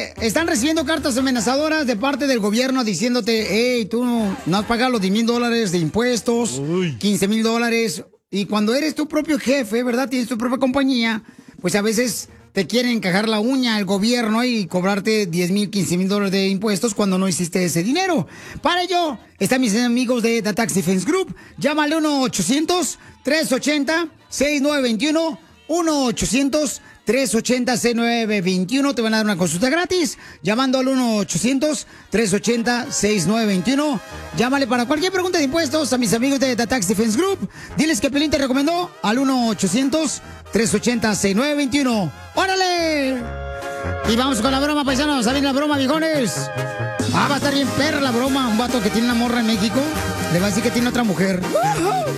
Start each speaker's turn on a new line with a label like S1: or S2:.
S1: están recibiendo cartas amenazadoras de parte del gobierno diciéndote, hey, tú no has pagado los $10,000 de impuestos, $15,000. Y cuando eres tu propio jefe, ¿verdad? Tienes tu propia compañía, pues a veces te quieren encajar la uña al gobierno y cobrarte $10,000, $15,000 de impuestos cuando no hiciste ese dinero. Para ello, están mis amigos de The Tax Defense Group. Llámale 1-800-380-6921. 1-800-380-6921. Te van a dar una consulta gratis. Llamando al 1-800-380-6921. Llámale para cualquier pregunta de impuestos a mis amigos de The Tax Defense Group. Diles que Pelín te recomendó al 1-800-380-6921. ¡Órale! Y vamos con la broma, paisanos. ¿Saben la broma, viejones? Va a estar bien perra la broma. Un vato que tiene una morra en México le va a decir que tiene otra mujer.